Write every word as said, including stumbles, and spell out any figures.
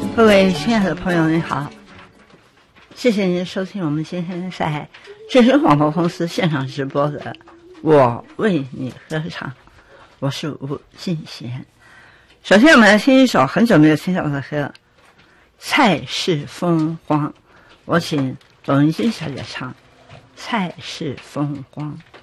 各位亲爱的朋友您好，谢谢您收听我们今天在正声广播公司现场直播的我为你歌唱，我是吴敬贤。首先我们来听一首很久没有听到的歌《菜市风光》，我请董云金小姐唱《菜市风光》。